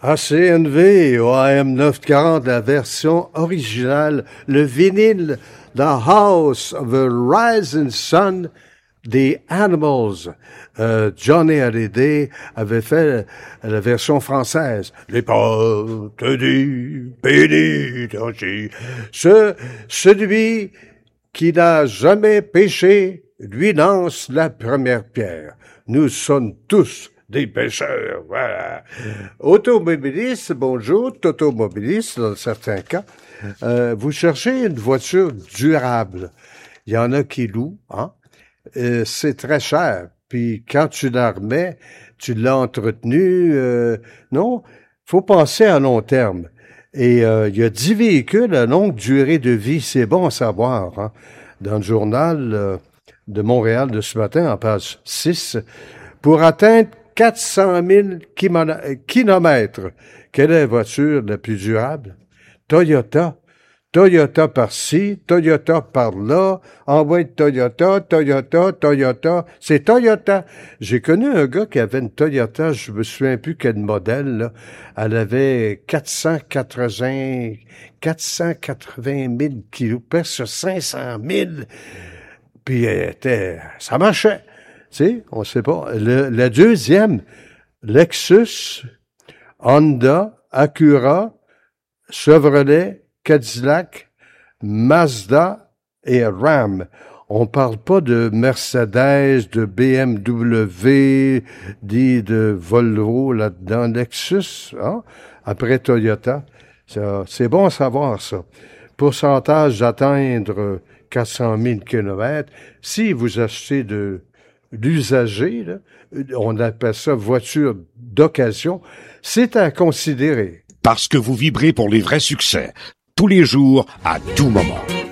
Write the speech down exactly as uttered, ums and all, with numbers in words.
A C N V ou A M neuf cent quarante, la version originale, le vinyle The House of the Rising Sun des Animals. Euh, Johnny Hallyday avait fait la version française. Les portes du pénitencier. Ce, celui qui n'a jamais péché, lui lance la première pierre. Nous sommes tous des pêcheurs, voilà. Automobiliste, bonjour, automobiliste dans certains cas. Euh, vous cherchez une voiture durable. Il y en a qui louent, hein. Euh, c'est très cher. Puis quand tu la remets, tu l'as entretenue. Euh, non, faut penser à long terme. Et euh, il y a dix véhicules à longue durée de vie. C'est bon à savoir, hein. Dans le journal euh, de Montréal de ce matin, en page six, pour atteindre quatre cent mille kilomètres. Quelle est la voiture la plus durable? Toyota. Toyota par-ci, Toyota par-là, envoie de Toyota, Toyota, Toyota. C'est Toyota. J'ai connu un gars qui avait une Toyota, je me souviens plus quel modèle, là. Elle avait quatre cent quatre-vingts, quatre cent quatre-vingt mille kilos, presque cinq cent mille. Puis elle était, ça marchait. Tu sais, on sait pas. Le, la deuxième, Lexus, Honda, Acura, Chevrolet, Cadillac, Mazda et Ram. On parle pas de Mercedes, de B M W, dit de Volvo là-dedans, Lexus, hein? Après Toyota. Ça, c'est bon à savoir, ça. Pourcentage d'atteindre quatre cent mille kilomètres. Si vous achetez de l'usager, là, on appelle ça voiture d'occasion, c'est à considérer. Parce que vous vibrez pour les vrais succès. Tous les jours, à tout moment.